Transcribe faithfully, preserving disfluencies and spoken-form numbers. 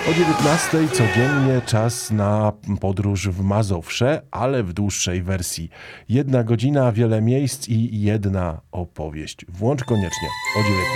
O dziewiętnastej codziennie czas na podróż w Mazowsze, ale w dłuższej wersji. Jedna godzina, wiele miejsc i jedna opowieść. Włącz koniecznie o dziewiętnastej.